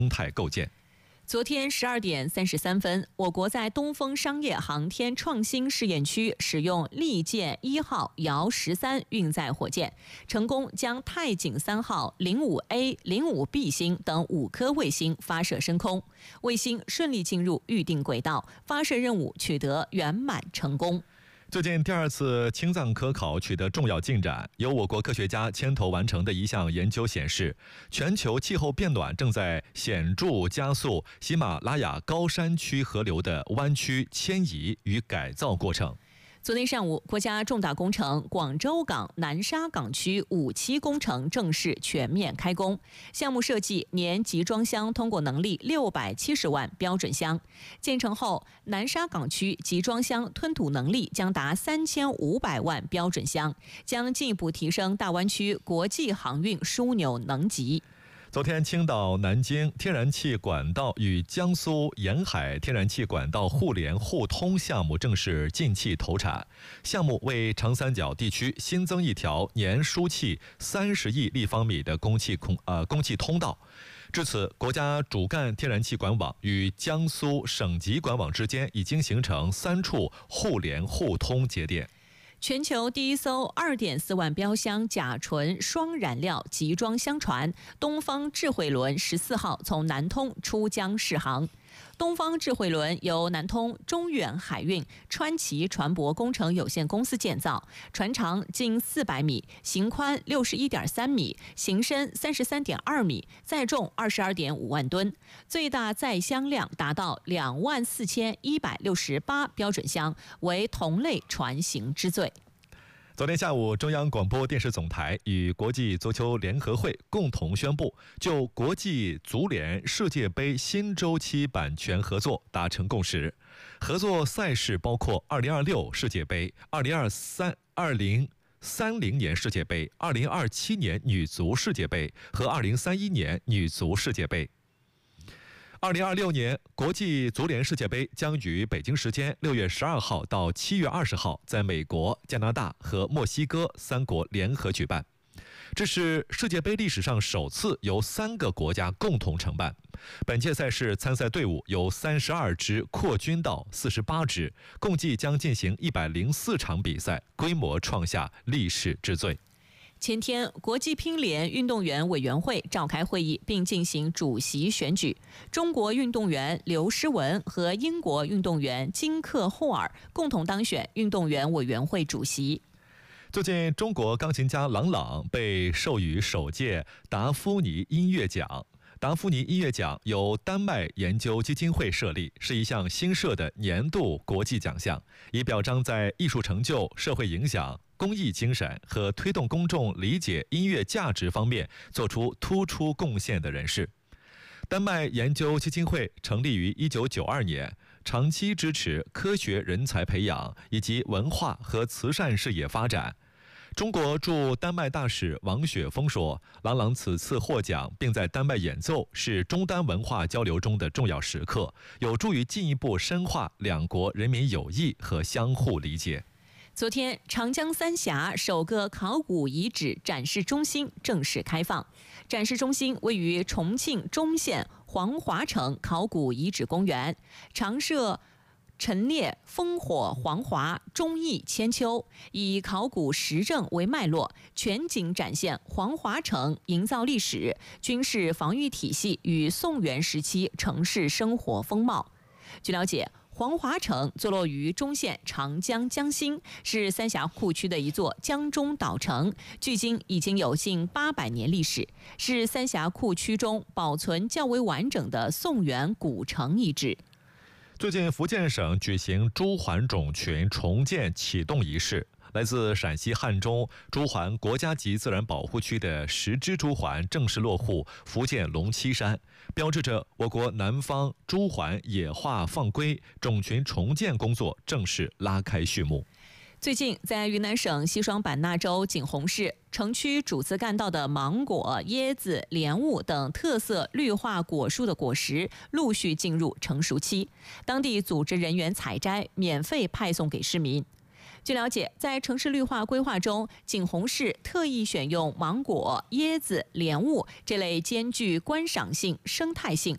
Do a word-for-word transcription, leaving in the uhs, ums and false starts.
生态构建。 昨天十二点三十三分，我国在东风商业航天创新试验区使用利剑一号遥十三运载火箭，成功将太井三号、零五 A、零五 B 星等五颗卫星发射升空，卫星顺利进入预定轨道，发射任务取得圆满成功。 最近第二次氢藏可考取得重要进展，由我国科学家牵头完成的一项研究显示，全球气候变暖正在显著加速喜马拉雅高山区河流的弯曲迁移与改造过程。 昨天上午，国家重大工程广州港南沙港区五期工程正式全面开工。项目设计年集装箱通过能力六百七十万标准箱，建成后，南沙港区集装箱吞吐能力将达三千五百万标准箱，将进一步提升大湾区国际航运枢纽能级。 昨天，青岛南京天然气管道与江苏沿海天然气管道互联互通项目正式进气投产。项目为长三角地区新增一条年输气三十亿立方米的供气空呃供气通道。至此，国家主干天然气管网与江苏省级管网之间已经形成三处互联互通节点。 全球第一艘 二点四万标箱甲醇双燃料集装箱船东方智慧轮十四号从南通出江试航。东方智慧轮由南通中远海运川崎船舶工程有限公司建造，船长近四百米，型宽六十一点三米，型深三十三点二米，载重二十二点五万吨，最大载箱量达到两万四千一百六十八标准箱，为同类船型之最。 昨天下午，中央广播电视总台与国际足球联合会共同宣布，就国际足联世界杯新周期版权合作达成共识。合作赛事包括二零二六世界杯、二零二三、二零三零年世界杯、二零二七年女足世界杯和二零三一年女足世界杯。二零二六年国际足联世界杯将于北京时间六月十二号到七月二十号在美国、加拿大和墨西哥三国联合举办。这是世界杯历史上首次由三个国家共同承办。本届赛事参赛队伍由三十二支扩军到四十八支，共计将进行一百零四场比赛，规模创下历史之最。 前天，国际乒联运动员委员会召开会议，并进行主席选举。中国运动员刘诗雯和英国运动员金克霍尔共同当选运动员委员会主席。 最近，中国钢琴家郎朗被授予首届达夫尼音乐奖。达夫尼音乐奖由丹麦研究基金会设立，是一项新设的年度国际奖项，以表彰在艺术成就、社会影响、公益精神和推动公众理解音乐价值方面做出突出贡献的人士。丹麦研究基金会成立于一九九二年，长期支持科学人才培养以及文化和慈善事业发展。中国驻丹麦大使王雪峰说，郎朗此次获奖并在丹麦演奏是中丹文化交流中的重要时刻，有助于进一步深化两国人民友谊和相互理解。 昨天，长江三峡首个考古遗址展示中心正式开放。展示中心位于重庆忠县黄华城考古遗址公园，常设陈列烽火黄华、忠义千秋，以考古实证为脉络，全景展现黄华城营造历史、军事防御体系与宋元时期城市生活风貌。据了解，黄华城坐落于忠县长江江心，是三峡库区的一座江中岛城，距今已经有近八百年历史，是三峡库区中保存较为完整的宋元古城遗址。 最近，福建省举行朱鹮种群重建启动仪式。来自陕西汉中朱鹮国家级自然保护区的十只朱鹮正式落户福建龙栖山，标志着我国南方朱鹮野化放归、种群重建工作正式拉开序幕。 最近，在云南省西双版纳州景洪市城区主次干道的芒果、椰子、莲雾等特色绿化果树的果实陆续进入成熟期，当地组织人员采摘，免费派送给市民。据了解，在城市绿化规划中，景洪市特意选用芒果、椰子、莲雾这类兼具观赏性、生态性